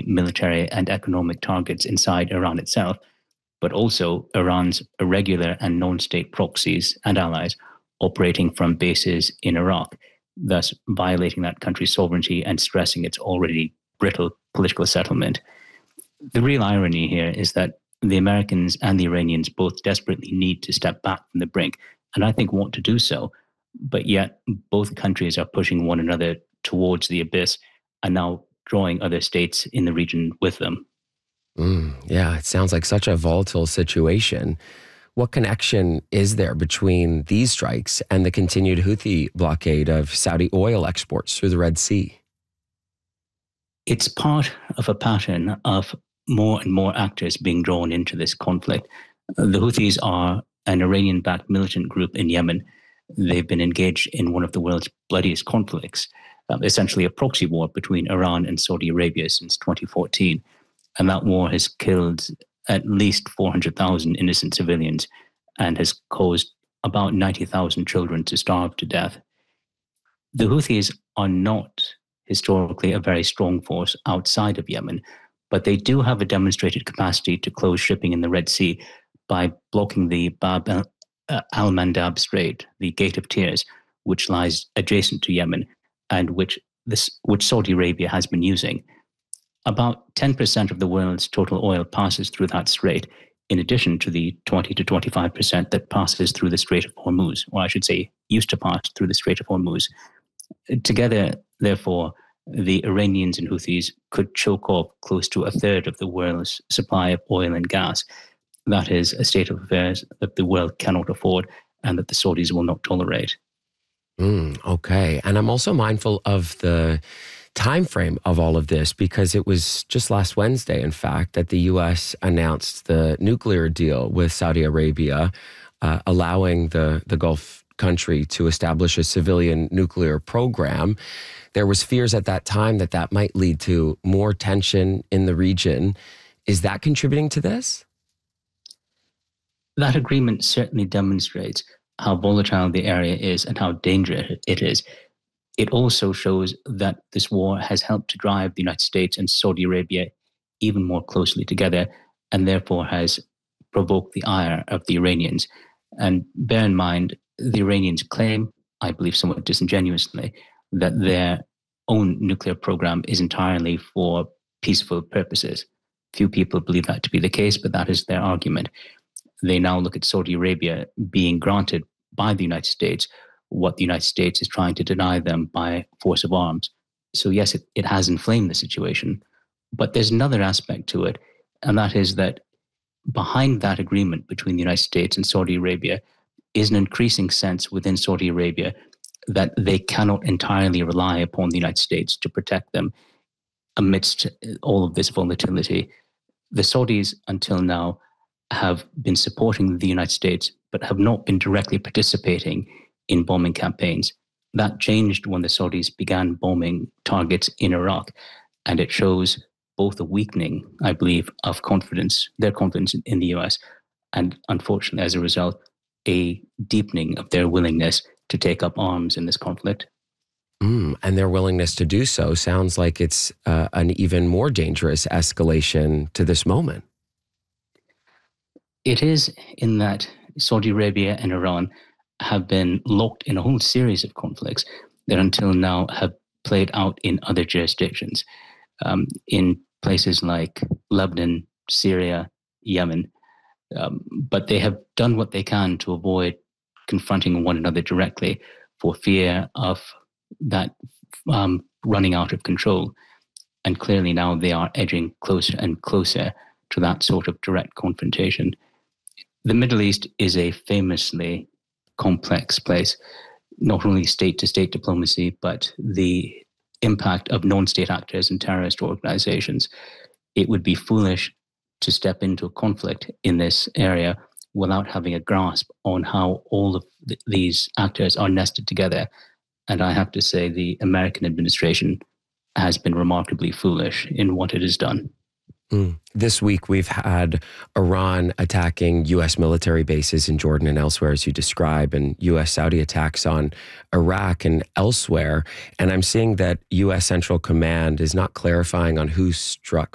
military and economic targets inside Iran itself, but also Iran's irregular and non-state proxies and allies operating from bases in Iraq, thus violating that country's sovereignty and stressing its already brittle political settlement. The real irony here is that the Americans and the Iranians both desperately need to step back from the brink, and I think want to do so, but yet both countries are pushing one another towards the abyss and now drawing other states in the region with them. Yeah, it sounds like such a volatile situation. What connection is there between these strikes and the continued Houthi blockade of Saudi oil exports through the Red Sea? It's part of a pattern of more and more actors being drawn into this conflict. The Houthis are an Iranian-backed militant group in Yemen. They've been engaged in one of the world's bloodiest conflicts, essentially a proxy war between Iran and Saudi Arabia since 2014. And that war has killed at least 400,000 innocent civilians and has caused about 90,000 children to starve to death. The Houthis are not historically a very strong force outside of Yemen, but they do have a demonstrated capacity to close shipping in the Red Sea by blocking the Bab al-Mandab Strait, the Gate of Tears, which lies adjacent to Yemen and which Saudi Arabia has been using. About 10% of the world's total oil passes through that strait, in addition to the 20 to 25% that passes through the Strait of Hormuz, or I should say, used to pass through the Strait of Hormuz. Together, therefore, the Iranians and Houthis could choke off close to a third of the world's supply of oil and gas. That is a state of affairs that the world cannot afford and that the Saudis will not tolerate. Okay. And I'm also mindful of the time frame of all of this, because it was just last Wednesday, in fact, that the U.S. announced the nuclear deal with Saudi Arabia, allowing the Gulf country to establish a civilian nuclear program. There was fears at that time that that might lead to more tension in the region. Is that contributing to this? That agreement certainly demonstrates how volatile the area is and how dangerous it is. It also shows that this war has helped to drive the United States and Saudi Arabia even more closely together, and therefore has provoked the ire of the Iranians. And bear in mind, the Iranians claim, I believe somewhat disingenuously, that their own nuclear program is entirely for peaceful purposes. Few people believe that to be the case, but that is their argument. They now look at Saudi Arabia being granted by the United States what the United States is trying to deny them by force of arms. So yes, it has inflamed the situation, but there's another aspect to it, and that is that behind that agreement between the United States and Saudi Arabia is an increasing sense within Saudi Arabia that they cannot entirely rely upon the United States to protect them amidst all of this volatility. The Saudis, until now, have been supporting the United States, but have not been directly participating in bombing campaigns. That changed when the Saudis began bombing targets in Iraq, and it shows both a weakening, I believe, of confidence, their confidence in the US, and unfortunately, as a result, a deepening of their willingness to take up arms in this conflict. And their willingness to do so sounds like it's an even more dangerous escalation to this moment. It is, in that Saudi Arabia and Iran have been locked in a whole series of conflicts that until now have played out in other jurisdictions, in places like Lebanon, Syria, Yemen. But they have done what they can to avoid confronting one another directly for fear of that running out of control. And clearly now they are edging closer and closer to that sort of direct confrontation. The Middle East is a famously complex place, not only state-to-state diplomacy, but the impact of non-state actors and terrorist organizations. It would be foolish to step into a conflict in this area without having a grasp on how all of these actors are nested together. And I have to say the American administration has been remarkably foolish in what it has done. This week, we've had Iran attacking U.S. military bases in Jordan and elsewhere, as you describe, and U.S.-Saudi attacks on Iraq and elsewhere. And I'm seeing that U.S. Central Command is not clarifying on who struck